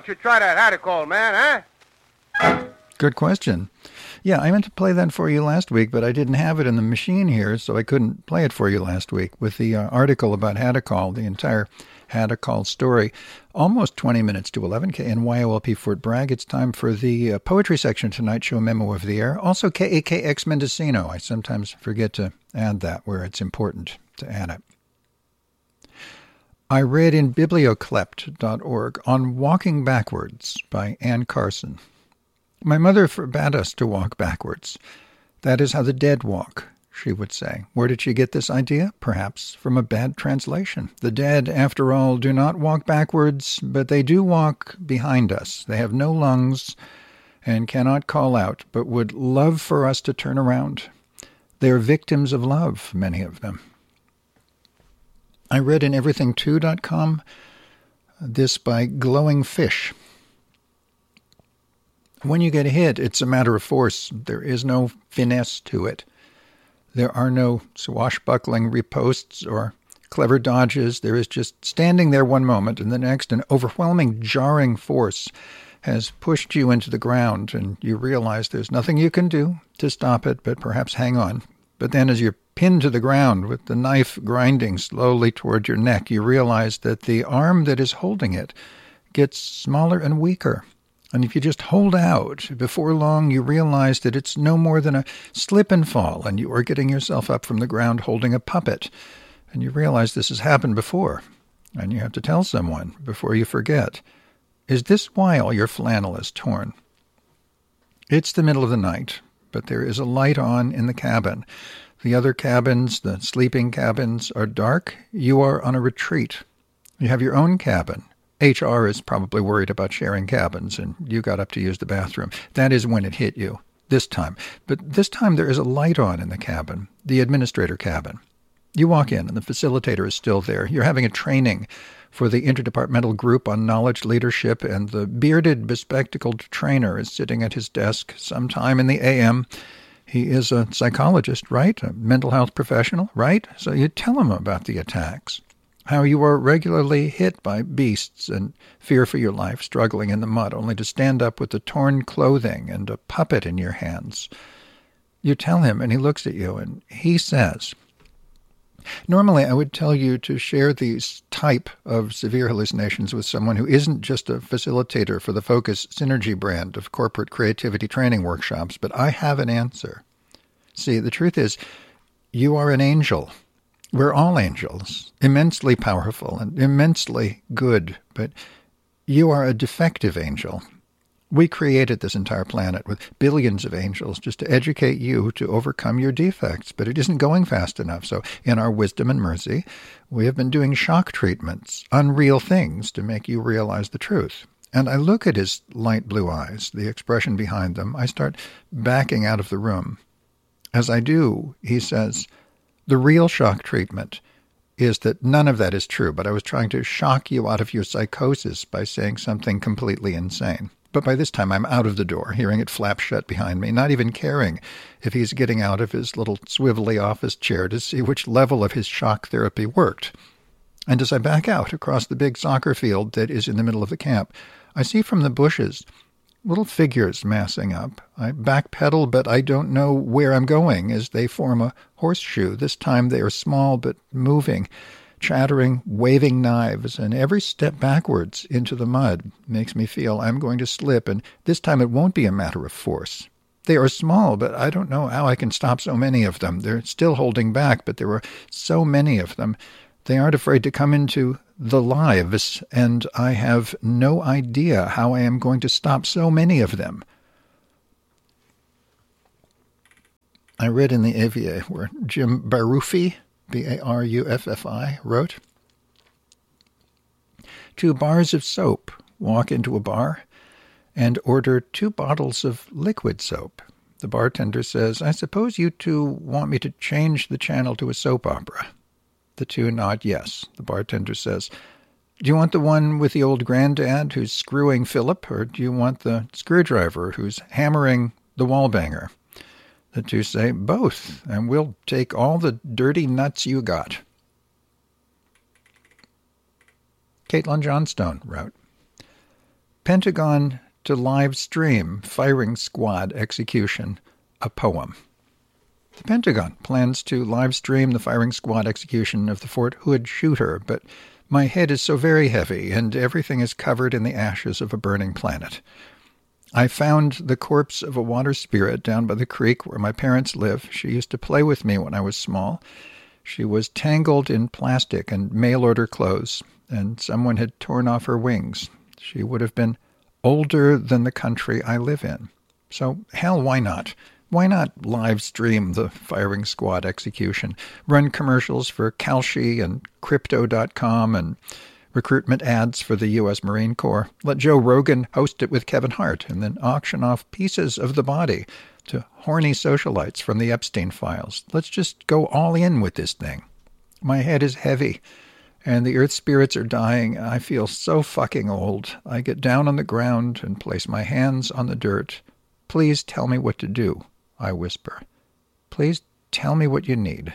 don't you try that Hadacol, man, huh? Good question. Yeah, I meant to play that for you last week, but I didn't have it in the machine here, so I couldn't play it for you last week with the article about Hadacol, the entire Hadacol story. Almost 20 minutes to 11, KNYOLP Fort Bragg. It's time for the poetry section tonight, show Memo of the Air. Also KAKX Mendocino. I sometimes forget to add that where it's important to add it. I read in biblioclept.org on Walking Backwards by Anne Carson. My mother forbade us to walk backwards. That is how the dead walk, she would say. Where did she get this idea? Perhaps from a bad translation. The dead, after all, do not walk backwards, but they do walk behind us. They have no lungs and cannot call out, but would love for us to turn around. They are victims of love, many of them. I read in everything2.com this by Glowing Fish. When you get hit, it's a matter of force. There is no finesse to it. There are no swashbuckling ripostes or clever dodges. There is just standing there one moment, and the next an overwhelming, jarring force has pushed you into the ground, and you realize there's nothing you can do to stop it, but perhaps hang on. But then as you're pinned to the ground with the knife grinding slowly toward your neck, you realize that the arm that is holding it gets smaller and weaker. And if you just hold out, before long you realize that it's no more than a slip and fall, and you are getting yourself up from the ground holding a puppet. And you realize this has happened before, and you have to tell someone before you forget. Is this why all your flannel is torn? It's the middle of the night, but there is a light on in the cabin. The other cabins, the sleeping cabins, are dark. You are on a retreat. You have your own cabin. HR is probably worried about sharing cabins, and you got up to use the bathroom. That is when it hit you, this time. But this time there is a light on in the cabin, the administrator cabin. You walk in, and the facilitator is still there. You're having a training for the interdepartmental group on knowledge leadership, and the bearded, bespectacled trainer is sitting at his desk sometime in the AM. He is a psychologist, right? A mental health professional, right? So you tell him about the attacks. How you are regularly hit by beasts and fear for your life, struggling in the mud, only to stand up with the torn clothing and a puppet in your hands. You tell him, and he looks at you, and he says, normally I would tell you to share these type of severe hallucinations with someone who isn't just a facilitator for the Focus Synergy brand of corporate creativity training workshops, but I have an answer. See, the truth is, you are an angel. We're all angels, immensely powerful and immensely good, but you are a defective angel. We created this entire planet with billions of angels just to educate you to overcome your defects, but it isn't going fast enough. So in our wisdom and mercy, we have been doing shock treatments, unreal things to make you realize the truth. And I look at his light blue eyes, the expression behind them. I start backing out of the room. As I do, he says, the real shock treatment is that none of that is true, but I was trying to shock you out of your psychosis by saying something completely insane. But by this time, I'm out of the door, hearing it flap shut behind me, not even caring if he's getting out of his little swivelly office chair to see which level of his shock therapy worked. And as I back out across the big soccer field that is in the middle of the camp, I see from the bushes little figures massing up. I backpedal, but I don't know where I'm going as they form a horseshoe. This time they are small but moving, chattering, waving knives, and every step backwards into the mud makes me feel I'm going to slip, and this time it won't be a matter of force. They are small, but I don't know how I can stop so many of them. They're still holding back, but there are so many of them. They aren't afraid to come into the lives, and I have no idea how I am going to stop so many of them. I read in the Avier where Jim Baruffi, B-A-R-U-F-F-I, wrote, 2 bars of soap walk into a bar and order 2 bottles of liquid soap. The bartender says, I suppose you 2 want me to change the channel to a soap opera. The 2 nod yes. The bartender says, do you want the one with the old granddad who's screwing Philip, or do you want the screwdriver who's hammering the wall banger? The 2 say, both, and we'll take all the dirty nuts you got. Caitlin Johnstone wrote, Pentagon to live stream firing squad execution, a poem. The Pentagon plans to live stream the firing squad execution of the Fort Hood shooter, but my head is so very heavy and everything is covered in the ashes of a burning planet. I found the corpse of a water spirit down by the creek where my parents live. She used to play with me when I was small. She was tangled in plastic and mail-order clothes, and someone had torn off her wings. She would have been older than the country I live in. So, hell, why not? Why not live stream the firing squad execution? Run commercials for Kalshi and Crypto.com and recruitment ads for the U.S. Marine Corps. Let Joe Rogan host it with Kevin Hart and then auction off pieces of the body to horny socialites from the Epstein files. Let's just go all in with this thing. My head is heavy and the earth spirits are dying. I feel so fucking old. I get down on the ground and place my hands on the dirt. Please tell me what to do, I whisper. Please tell me what you need.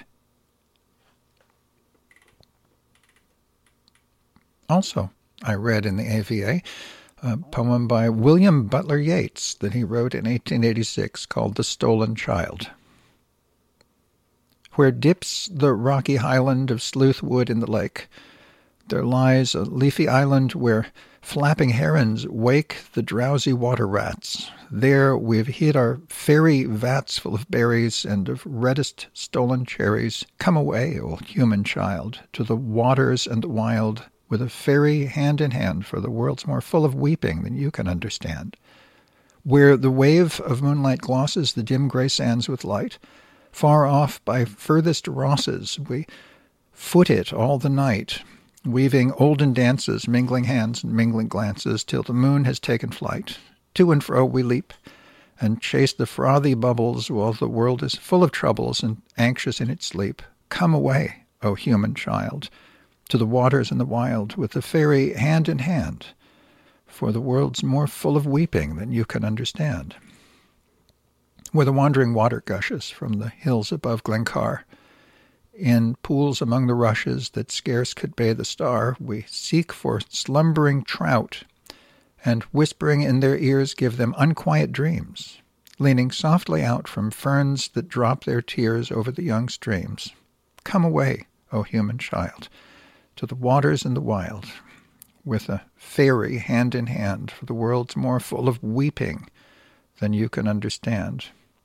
Also, I read in the AVA a poem by William Butler Yeats that he wrote in 1886 called The Stolen Child. Where dips the rocky highland of Sleuthwood in the lake, there lies a leafy island where flapping herons wake the drowsy water rats. There we've hid our fairy vats full of berries and of reddest stolen cherries. Come away, O human child, to the waters and the wild, with a fairy hand in hand, for the world's more full of weeping than you can understand. Where the wave of moonlight glosses the dim gray sands with light, far off by furthest Rosses, we foot it all the night, weaving olden dances, mingling hands and mingling glances, till the moon has taken flight. To and fro we leap, and chase the frothy bubbles, while the world is full of troubles and anxious in its sleep. Come away, O human child, to the waters and the wild, with the fairy hand in hand, for the world's more full of weeping than you can understand. Where the wandering water gushes from the hills above Glencar, in pools among the rushes that scarce could bathe a star, we seek for slumbering trout, and whispering in their ears give them unquiet dreams, leaning softly out from ferns that drop their tears over the young streams. Come away, O human child, to the waters and the wild, with a fairy hand in hand, for the world's more full of weeping than you can understand.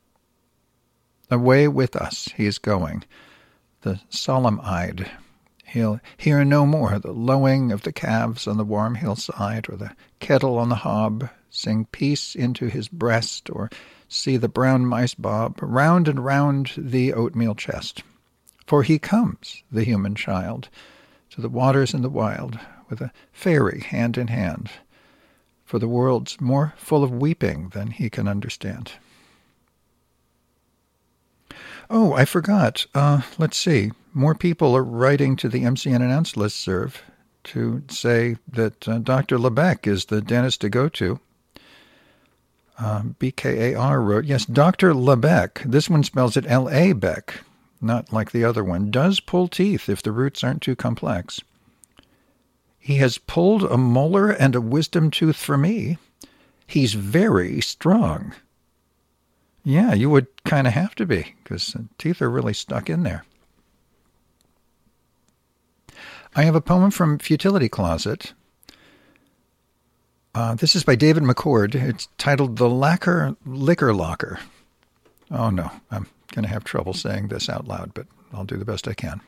Away with us he is going, the solemn-eyed. He'll hear no more the lowing of the calves on the warm hillside, or the kettle on the hob sing peace into his breast, or see the brown mice bob round and round the oatmeal chest. For he comes, the human child, to the waters and the wild, with a fairy hand in hand, for the world's more full of weeping than he can understand. Oh, I forgot. Let's see. More people are writing to the MCN Announce listserv to say that Dr. Lebec is the dentist to go to. BKAR wrote, yes, Dr. Lebec, this one spells it L-A Beck, not like the other one, does pull teeth if the roots aren't too complex. He has pulled a molar and a wisdom tooth for me. He's very strong. Yeah, you would kind of have to be, because teeth are really stuck in there. I have a poem from Futility Closet. This is by David McCord. It's titled The Liquor Locker. Oh, no, I'm going to have trouble saying this out loud, but I'll do the best I can.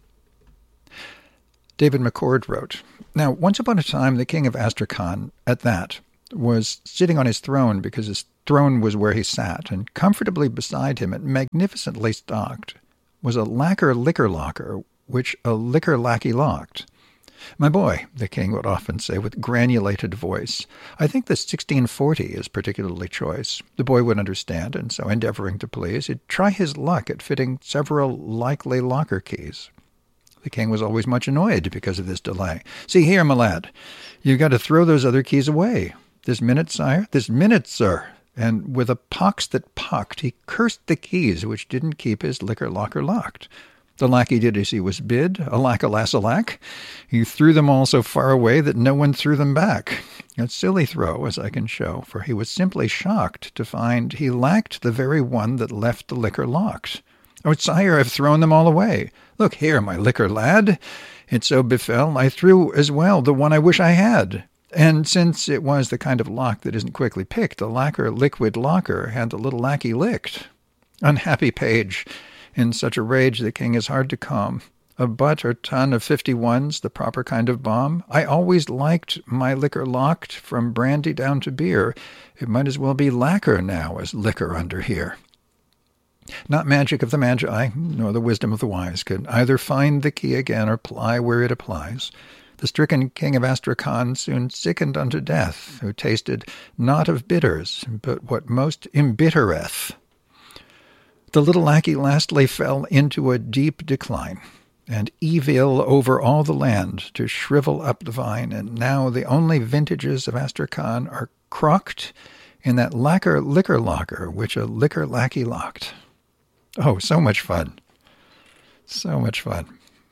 David McCord wrote, now, once upon a time, the king of Astrakhan, at that, was sitting on his throne because his throne was where he sat, and comfortably beside him and magnificently stocked was a lacquer liquor locker, which a liquor lackey locked. My boy, the king would often say with granulated voice, I think the 1640 is particularly choice. The boy would understand, and so endeavoring to please, he'd try his luck at fitting several likely locker keys. The king was always much annoyed because of this delay. See here, my lad, you've got to throw those other keys away. This minute, sire, this minute, sir. And with a pox that pocked, he cursed the keys which didn't keep his liquor locker locked. The lackey did as he was bid, alack, alas, alack. He threw them all so far away that no one threw them back. A silly throw, as I can show, for he was simply shocked to find he lacked the very one that left the liquor locked. "Oh, sire, I've thrown them all away. Look here, my liquor lad. It so befell I threw as well the one I wish I had. And since it was the kind of lock that isn't quickly picked, the lacquer liquid locker had the little lackey licked. Unhappy page! In such a rage the king is hard to calm. A butt or ton of 51's, the proper kind of bomb. I always liked my liquor locked, from brandy down to beer. It might as well be lacquer now as liquor under here." Not magic of the magi, nor the wisdom of the wise, could either find the key again or ply where it applies. The stricken king of Astrakhan soon sickened unto death, who tasted not of bitters, but what most embittereth. The little lackey lastly fell into a deep decline, and evil over all the land to shrivel up the vine, and now the only vintages of Astrakhan are crocked in that lacquer liquor locker which a liquor lackey locked. Oh, so much fun. So much fun.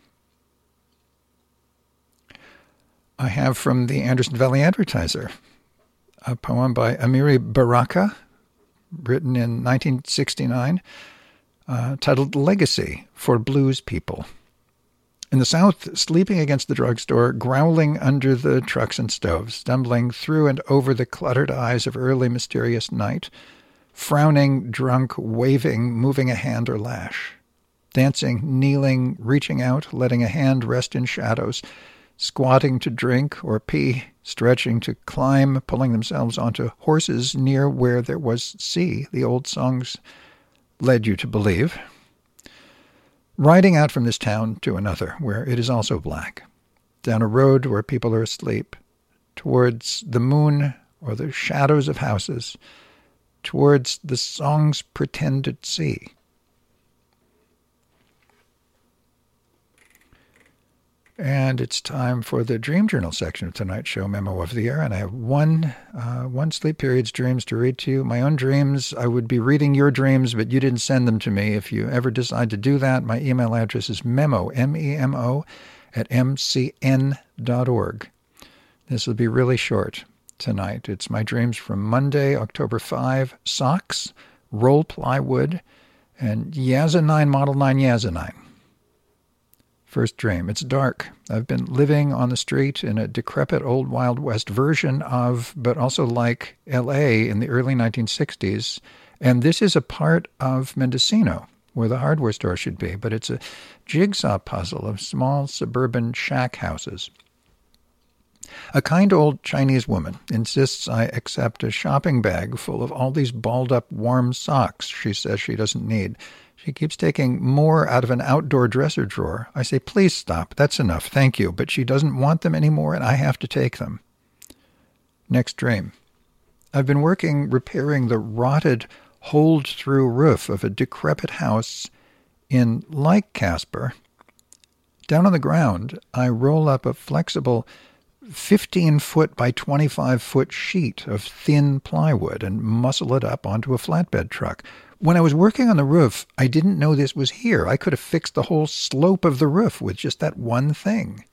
I have from the Anderson Valley Advertiser a poem by Amiri Baraka, written in 1969, titled Legacy for Blues People. In the South, sleeping against the drugstore, growling under the trucks and stoves, stumbling through and over the cluttered eyes of early mysterious night, frowning, drunk, waving, moving a hand or lash, dancing, kneeling, reaching out, letting a hand rest in shadows, squatting to drink or pee, stretching to climb, pulling themselves onto horses near where there was sea, the old songs led you to believe. Riding out from this town to another, where it is also black, down a road where people are asleep, towards the moon or the shadows of houses, towards the song's pretended sea. And it's time for the Dream Journal section of tonight's show, Memo of the Year. And I have one Sleep Period's dreams to read to you. My own dreams. I would be reading your dreams, but you didn't send them to me. If you ever decide to do that, my email address is memo, M-E-M-O, @mcn.org. This will be really short tonight. It's my dreams from Monday, October 5, socks, roll plywood, and Yazanine Model 9 Yazanine. First dream. It's dark. I've been living on the street in a decrepit old Wild West version of, but also like, L.A. in the early 1960s. And this is a part of Mendocino, where the hardware store should be. But it's a jigsaw puzzle of small suburban shack houses. A kind old Chinese woman insists I accept a shopping bag full of all these balled-up warm socks she says she doesn't need. She keeps taking more out of an outdoor dresser drawer. I say, please stop. That's enough. Thank you. But she doesn't want them anymore, and I have to take them. Next dream. I've been working repairing the rotted, hold-through roof of a decrepit house in Lake Casper. Down on the ground, I roll up a flexible 15-foot by 25-foot sheet of thin plywood and muscle it up onto a flatbed truck. When I was working on the roof, I didn't know this was here. I could have fixed the whole slope of the roof with just that one thing.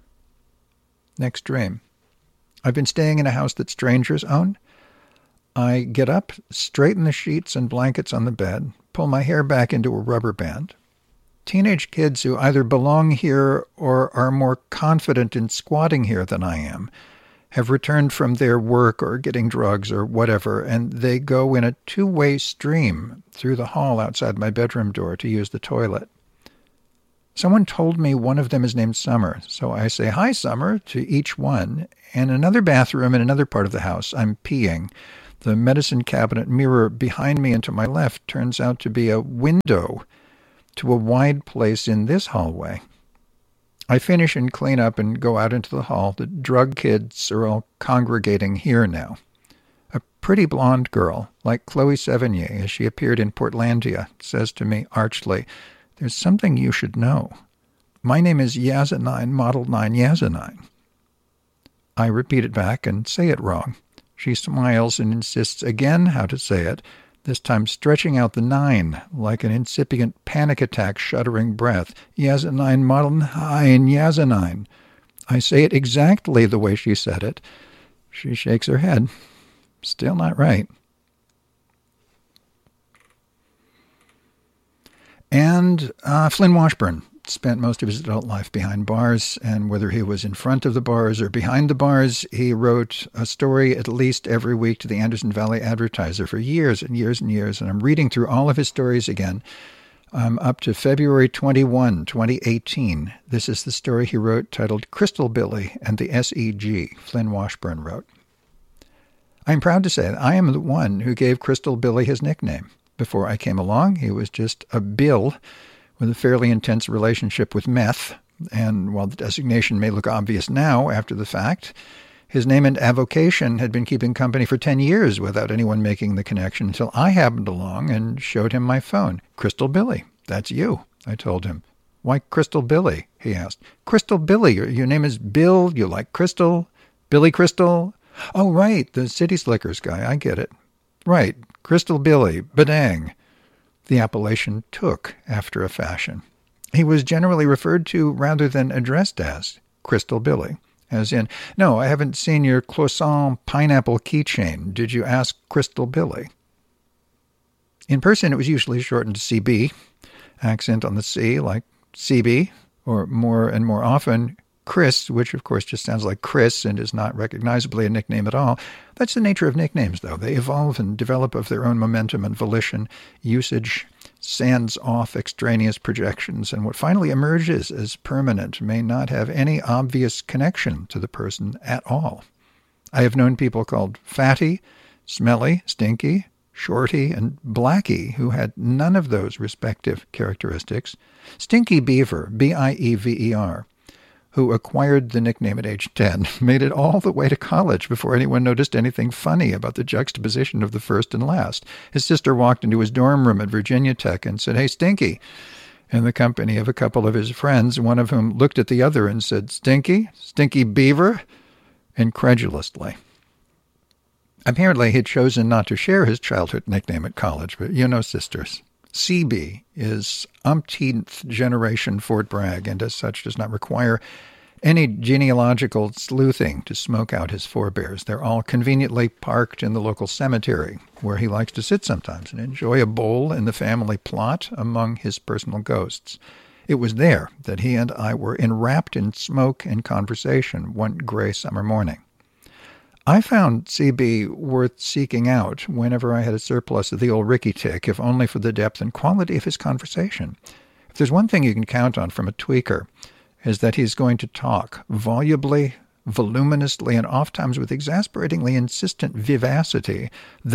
Next dream. I've been staying in a house that strangers own. I get up, straighten the sheets and blankets on the bed, pull my hair back into a rubber band. Teenage kids who either belong here or are more confident in squatting here than I am have returned from their work or getting drugs or whatever, and they go in a two-way stream through the hall outside my bedroom door to use the toilet. Someone told me one of them is named Summer, so I say, "Hi, Summer," to each one. And another bathroom in another part of the house, I'm peeing. The medicine cabinet mirror behind me and to my left turns out to be a window to a wide place in this hallway. I finish and clean up and go out into the hall. The drug kids are all congregating here now. A pretty blonde girl, like Chloe Sevigny as she appeared in Portlandia, says to me archly, "There's something you should know. My name is Yazanine Model 9 Yazanine." I repeat it back and say it wrong. She smiles and insists again how to say it, this time stretching out the 9 like an incipient panic attack shuddering breath. Yazanine Model 9 Yazanine. I say it exactly the way she said it. She shakes her head. Still not right. And Flynn Washburn spent most of his adult life behind bars, and whether he was in front of the bars or behind the bars, he wrote a story at least every week to the Anderson Valley Advertiser for years and years and years, and I'm reading through all of his stories again. Up to February 21, 2018. This is the story he wrote titled Crystal Billy and the SEG, Flynn Washburn wrote. I'm proud to say that I am the one who gave Crystal Billy his nickname. Before I came along, he was just a Bill with a fairly intense relationship with meth, and while the designation may look obvious now after the fact, his name and avocation had been keeping company for 10 years without anyone making the connection until I happened along and showed him my phone. Crystal Billy, that's you, I told him. Why Crystal Billy? He asked. Crystal Billy, your name is Bill, you like Crystal? Billy Crystal? Oh, right, the City Slickers guy, I get it. Right, Crystal Billy, badang. The appellation took after a fashion. He was generally referred to rather than addressed as Crystal Billy. As in, no, I haven't seen your croissant pineapple keychain. Did you ask Crystal Billy? In person, it was usually shortened to CB, accent on the C, like CB, or more and more often, Chris, which of course just sounds like Chris and is not recognizably a nickname at all. That's the nature of nicknames, though. They evolve and develop of their own momentum and volition, usage, sands off extraneous projections, and what finally emerges as permanent may not have any obvious connection to the person at all. I have known people called Fatty, Smelly, Stinky, Shorty, and Blackie who had none of those respective characteristics. Stinky Beaver, Biever, who acquired the nickname at age 10, made it all the way to college before anyone noticed anything funny about the juxtaposition of the first and last. His sister walked into his dorm room at Virginia Tech and said, "Hey, Stinky," in the company of a couple of his friends, one of whom looked at the other and said, "Stinky? Stinky Beaver?" incredulously. Apparently, he'd chosen not to share his childhood nickname at college, but you know sisters. CB is umpteenth generation Fort Bragg, and as such does not require any genealogical sleuthing to smoke out his forebears. They're all conveniently parked in the local cemetery, where he likes to sit sometimes and enjoy a bowl in the family plot among his personal ghosts. It was there that he and I were enwrapped in smoke and conversation one gray summer morning. I found CB worth seeking out whenever I had a surplus of the old Ricky tick, if only for the depth and quality of his conversation. If there's one thing you can count on from a tweaker, is that he's going to talk volubly, voluminously, and oftentimes with exasperatingly insistent vivacity.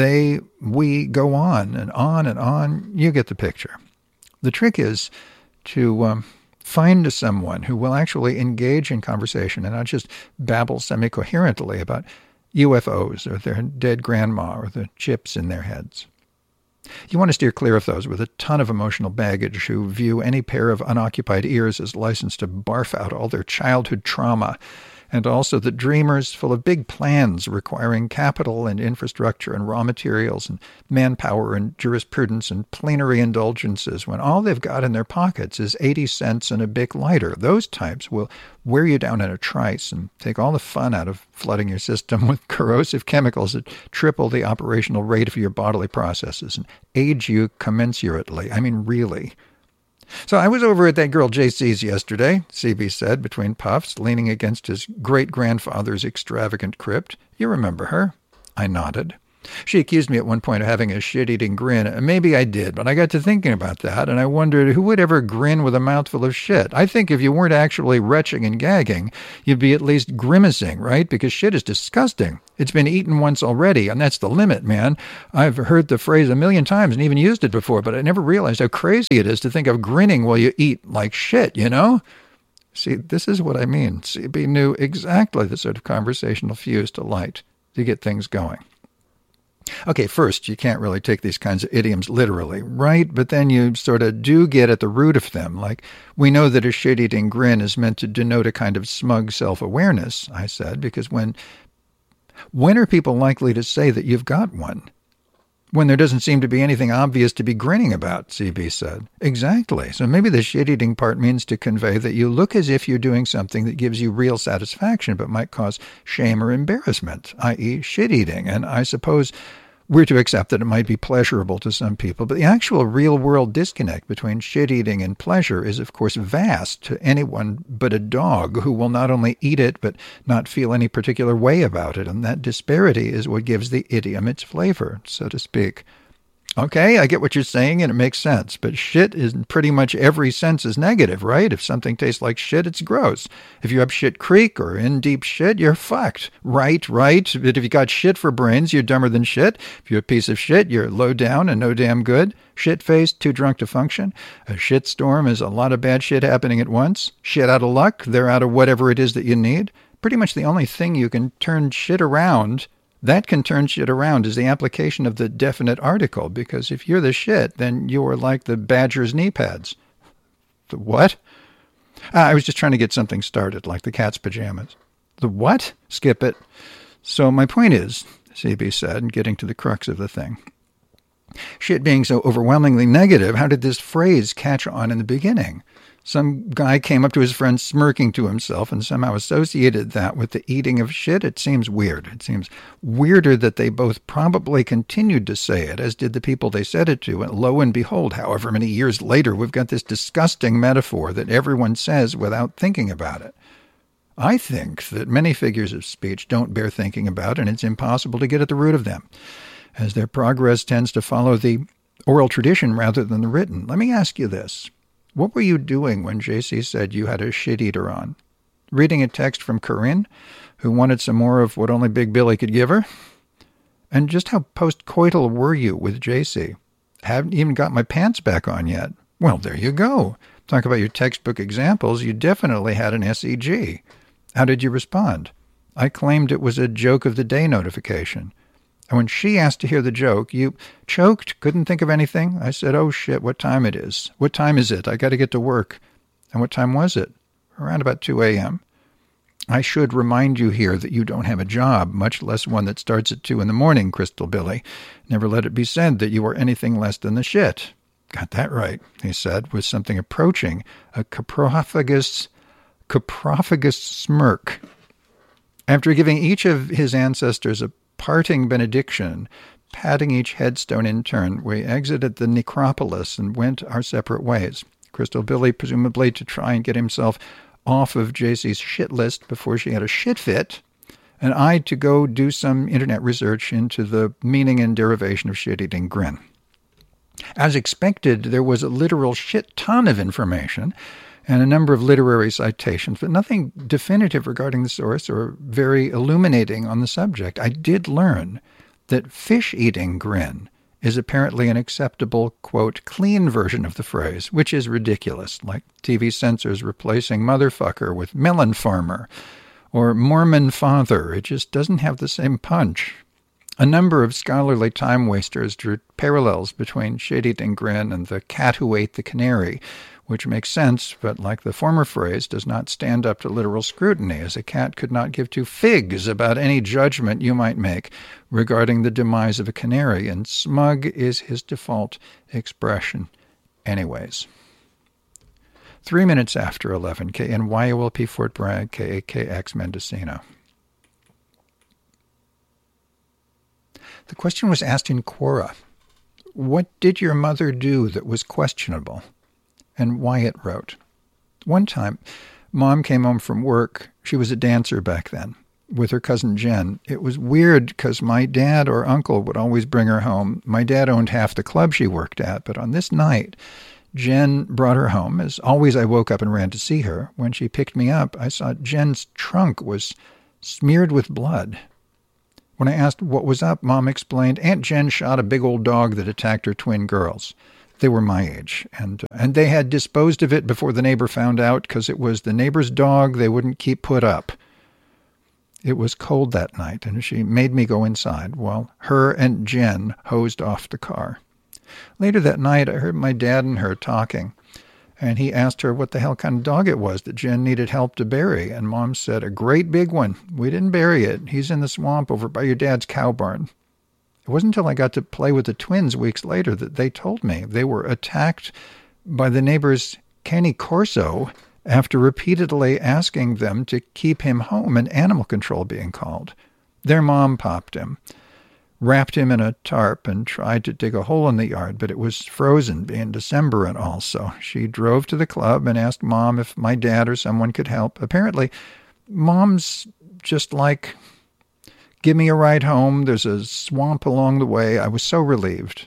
We go on and on and on. You get the picture. The trick is to find someone who will actually engage in conversation and not just babble semi-coherently about UFOs or their dead grandma or the chips in their heads. You want to steer clear of those with a ton of emotional baggage who view any pair of unoccupied ears as licensed to barf out all their childhood trauma, and also the dreamers full of big plans requiring capital and infrastructure and raw materials and manpower and jurisprudence and plenary indulgences when all they've got in their pockets is 80 cents and a Bic lighter. Those types will wear you down in a trice and take all the fun out of flooding your system with corrosive chemicals that triple the operational rate of your bodily processes and age you commensurately. I mean, really. So I was over at that girl JC's yesterday, CB said between puffs, leaning against his great-grandfather's extravagant crypt. You remember her? I nodded. She accused me at one point of having a shit-eating grin. Maybe I did, but I got to thinking about that, and I wondered who would ever grin with a mouthful of shit. I think if you weren't actually retching and gagging, you'd be at least grimacing, right? Because shit is disgusting. It's been eaten once already, and that's the limit, man. I've heard the phrase a million times and even used it before, but I never realized how crazy it is to think of grinning while you eat like shit, you know? See, this is what I mean. CB knew exactly the sort of conversational fuse to light to get things going. Okay, first, you can't really take these kinds of idioms literally, right? But then you sort of do get at the root of them. Like, we know that a shit-eating grin is meant to denote a kind of smug self-awareness, I said, because when are people likely to say that you've got one? when there doesn't seem to be anything obvious to be grinning about, CB said. Exactly. So maybe the shit-eating part means to convey that you look as if you're doing something that gives you real satisfaction but might cause shame or embarrassment, i.e. shit-eating. And I suppose we're to accept that it might be pleasurable to some people, but the actual real-world disconnect between shit-eating and pleasure is, of course, vast to anyone but a dog who will not only eat it but not feel any particular way about it, and that disparity is what gives the idiom its flavor, so to speak. Okay, I get what you're saying, and it makes sense, but shit in pretty much every sense is negative, right? If something tastes like shit, it's gross. If you have shit creek or in deep shit, you're fucked. Right. But if you got shit for brains, you're dumber than shit. If you're a piece of shit, you're low down and no damn good. Shit-faced, too drunk to function. A shit storm is a lot of bad shit happening at once. Shit out of luck, they're out of whatever it is that you need. Pretty much the only thing you can turn shit around is the application of the definite article, because if you're the shit, then you're like the badger's knee pads. The what? I was just trying to get something started, like the cat's pajamas. The what? Skip it. So my point is, CB said, getting to the crux of the thing. Shit being so overwhelmingly negative, how did this phrase catch on in the beginning? Some guy came up to his friend smirking to himself and somehow associated that with the eating of shit. It seems weird. It seems weirder that they both probably continued to say it, as did the people they said it to. And lo and behold, however many years later, we've got this disgusting metaphor that everyone says without thinking about it. I think that many figures of speech don't bear thinking about, and it's impossible to get at the root of them, as their progress tends to follow the oral tradition rather than the written. Let me ask you this. What were you doing when JC said you had a shit-eater on? Reading a text from Corinne, who wanted some more of what only Big Billy could give her? And just how post-coital were you with JC? Haven't even got my pants back on yet. Well, there you go. Talk about your textbook examples. You definitely had an SEG. How did you respond? I claimed it was a joke of the day notification. And when she asked to hear the joke, you choked, couldn't think of anything. I said, oh shit, what time it is? What time is it? I got to get to work. And what time was it? Around about 2 a.m. I should remind you here that you don't have a job, much less one that starts at 2 in the morning, Crystal Billy. Never let it be said that you are anything less than the shit. Got that right, he said, with something approaching a coprophagous smirk. After giving each of his ancestors a parting benediction, patting each headstone in turn, we exited the necropolis and went our separate ways. Crystal Billy, presumably to try and get himself off of JC's shit list before she had a shit fit, and I to go do some internet research into the meaning and derivation of shit-eating grin. As expected, there was a literal shit ton of information and a number of literary citations, but nothing definitive regarding the source or very illuminating on the subject. I did learn that fish-eating grin is apparently an acceptable, quote, clean version of the phrase, which is ridiculous, like TV censors replacing motherfucker with melon farmer or Mormon father. It just doesn't have the same punch. A number of scholarly time wasters drew parallels between shit-eating grin and the cat who ate the canary, which makes sense, but like the former phrase, does not stand up to literal scrutiny, as a cat could not give two figs about any judgment you might make regarding the demise of a canary, and smug is his default expression anyways. 3 minutes after 11, KNYOLP Fort Bragg, KAKX Mendocino. The question was asked in Quora. What did your mother do that was questionable? And Wyatt wrote, one time, Mom came home from work. She was a dancer back then, with her cousin Jen. It was weird because my dad or uncle would always bring her home. My dad owned half the club she worked at, but on this night, Jen brought her home. As always, I woke up and ran to see her. When she picked me up, I saw Jen's trunk was smeared with blood. When I asked what was up, Mom explained, Aunt Jen shot a big old dog that attacked her twin girls. They were my age, and they had disposed of it before the neighbor found out because it was the neighbor's dog they wouldn't keep put up. It was cold that night, and she made me go inside while her and Jen hosed off the car. Later that night, I heard my dad and her talking, and he asked her what the hell kind of dog it was that Jen needed help to bury, and Mom said, a great big one. We didn't bury it. He's in the swamp over by your dad's cow barn. It wasn't until I got to play with the twins weeks later that they told me they were attacked by the neighbor's Cane Corso after repeatedly asking them to keep him home and animal control being called. Their mom popped him, wrapped him in a tarp, and tried to dig a hole in the yard, but it was frozen, being December and all. So she drove to the club and asked Mom if my dad or someone could help. Apparently, Mom's just like, give me a ride home. There's a swamp along the way. I was so relieved.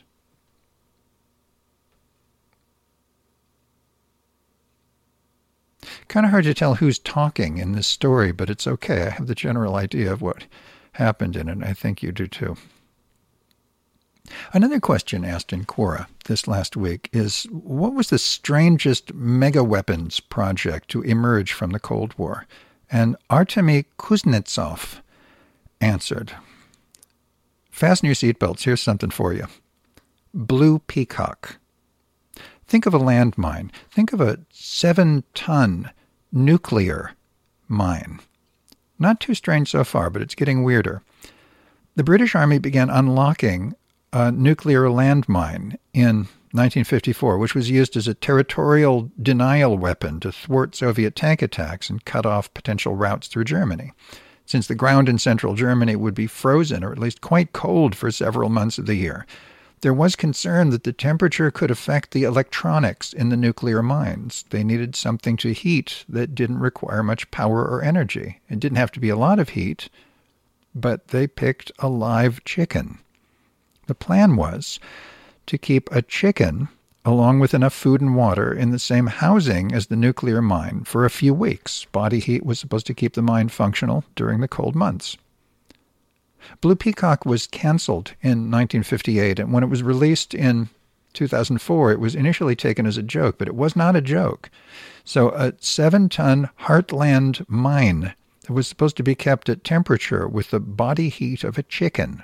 Kind of hard to tell who's talking in this story, but it's okay. I have the general idea of what happened in it, and I think you do too. Another question asked in Quora this last week is, what was the strangest mega-weapons project to emerge from the Cold War? And Artemy Kuznetsov answered, fasten your seatbelts, here's something for you. Blue Peacock. Think of a landmine. Think of a 7-ton nuclear mine. Not too strange so far, but it's getting weirder. The British Army began unlocking a nuclear landmine in 1954, which was used as a territorial denial weapon to thwart Soviet tank attacks and cut off potential routes through Germany. Since the ground in central Germany would be frozen, or at least quite cold for several months of the year, there was concern that the temperature could affect the electronics in the nuclear mines. They needed something to heat that didn't require much power or energy. It didn't have to be a lot of heat, but they picked a live chicken. The plan was to keep a chicken, along with enough food and water, in the same housing as the nuclear mine for a few weeks. Body heat was supposed to keep the mine functional during the cold months. Blue Peacock was canceled in 1958, and when it was released in 2004, it was initially taken as a joke, but it was not a joke. So a 7-ton Heartland mine that was supposed to be kept at temperature with the body heat of a chicken.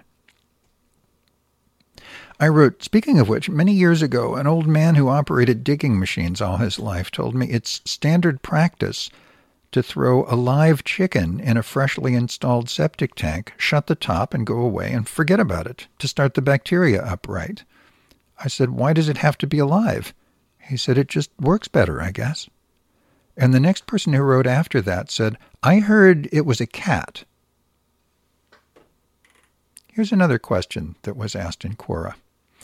I wrote, speaking of which, many years ago, an old man who operated digging machines all his life told me it's standard practice to throw a live chicken in a freshly installed septic tank, shut the top, and go away and forget about it to start the bacteria up right. I said, why does it have to be alive? He said, it just works better, I guess. And the next person who wrote after that said, I heard it was a cat. Here's another question that was asked in Quora.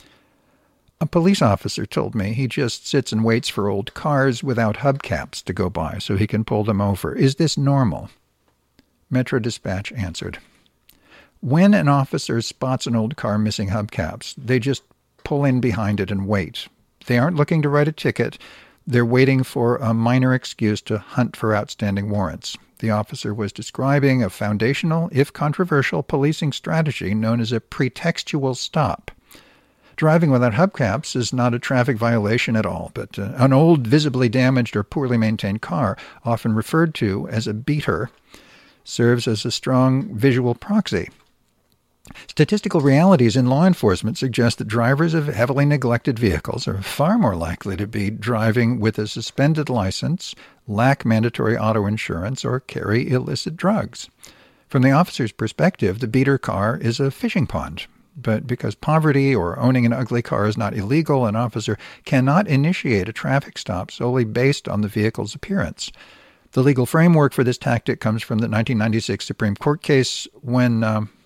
A police officer told me he just sits and waits for old cars without hubcaps to go by so he can pull them over. Is this normal? Metro Dispatch answered, when an officer spots an old car missing hubcaps, they just pull in behind it and wait. They aren't looking to write a ticket. They're waiting for a minor excuse to hunt for outstanding warrants. The officer was describing a foundational, if controversial, policing strategy known as a pretextual stop. Driving without hubcaps is not a traffic violation at all, but an old, visibly damaged or poorly maintained car, often referred to as a beater, serves as a strong visual proxy. Statistical realities in law enforcement suggest that drivers of heavily neglected vehicles are far more likely to be driving with a suspended license, lack mandatory auto insurance, or carry illicit drugs. From the officer's perspective, the beater car is a fishing pond. But because poverty or owning an ugly car is not illegal, an officer cannot initiate a traffic stop solely based on the vehicle's appearance. The legal framework for this tactic comes from the 1996 Supreme Court case when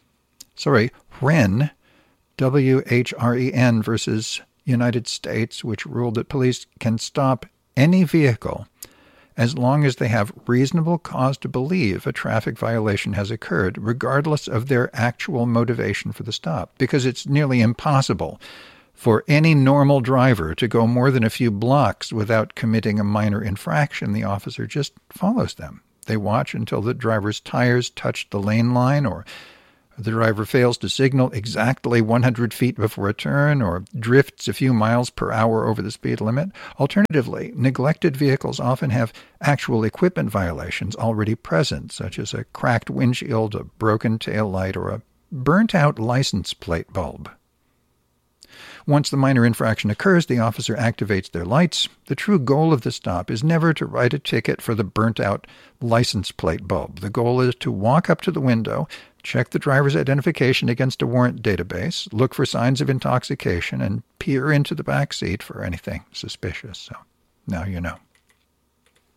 Whren, W-H-R-E-N versus United States, which ruled that police can stop any vehicle as long as they have reasonable cause to believe a traffic violation has occurred, regardless of their actual motivation for the stop, because it's nearly impossible for any normal driver to go more than a few blocks without committing a minor infraction. The officer just follows them. They watch until the driver's tires touch the lane line, or the driver fails to signal exactly 100 feet before a turn, or drifts a few miles per hour over the speed limit. Alternatively, neglected vehicles often have actual equipment violations already present, such as a cracked windshield, a broken tail light, or a burnt-out license plate bulb. Once the minor infraction occurs, the officer activates their lights. The true goal of the stop is never to write a ticket for the burnt-out license plate bulb. The goal is to walk up to the window, check the driver's identification against a warrant database, look for signs of intoxication, and peer into the back seat for anything suspicious. So now you know.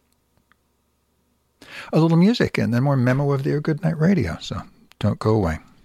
A little music and then more Memo of the Air Goodnight Radio, so don't go away.